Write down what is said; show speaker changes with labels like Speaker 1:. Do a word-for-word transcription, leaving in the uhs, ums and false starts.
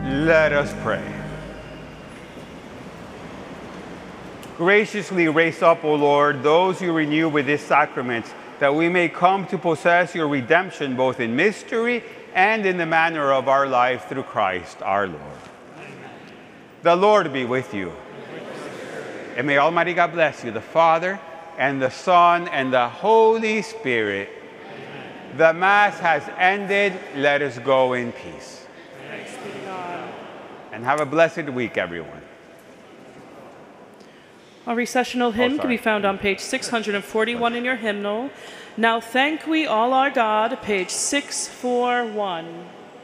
Speaker 1: Let us pray. Graciously raise up, O Lord, those you renew with this sacrament, that we may come to possess your redemption both in mystery and in the manner of our life through Christ our Lord. Amen. The Lord be with you. And may Almighty God bless you, the Father, and the Son, and the Holy Spirit. Amen. The Mass has ended. Let us go in peace.
Speaker 2: Thanks be to God.
Speaker 1: And have a blessed week, everyone.
Speaker 2: Our recessional hymn
Speaker 1: Oh,
Speaker 2: can be found on page six hundred forty-one in your hymnal. Now Thank We All Our God, page six forty-one.